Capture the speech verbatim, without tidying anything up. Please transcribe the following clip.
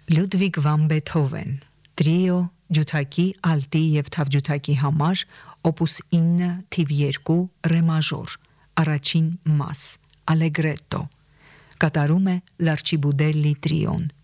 Լյուդվիգ վան Բեթհովեն, տրիո, ջութակի, ալտի և թավջութակի համար, օպուս ինը, թիվ երկու, ռե մաժոր, առաջին մաս, ալեգրետո, կատարում է Լարչիբուդելլի տրիոն։